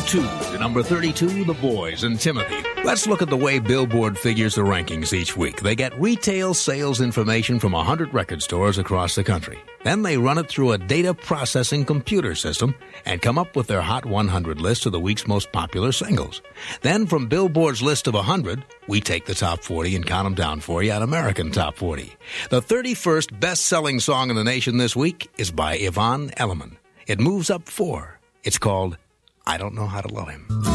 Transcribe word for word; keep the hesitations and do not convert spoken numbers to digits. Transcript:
two to number thirty-two, The Boys and Timothy. Let's look at the way Billboard figures the rankings each week. They get retail sales information from one hundred record stores across the country. Then they run it through a data processing computer system and come up with their Hot one hundred list of the week's most popular singles. Then from Billboard's list of one hundred, we take the top forty and count them down for you on American Top forty. The thirty-first best-selling song in the nation this week is by Yvonne Elliman. It moves up four. It's called I Don't Know How to Love Him.